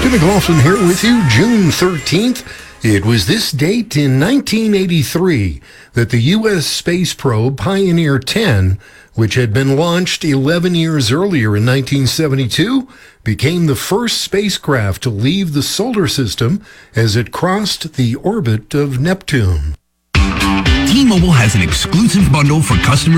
Tim McLaughlin here with you, June 13th. It was this date in 1983 that the U.S. space probe Pioneer 10, which had been launched 11 years earlier in 1972, became the first spacecraft to leave the solar system as it crossed the orbit of Neptune. T-Mobile has an exclusive bundle for customers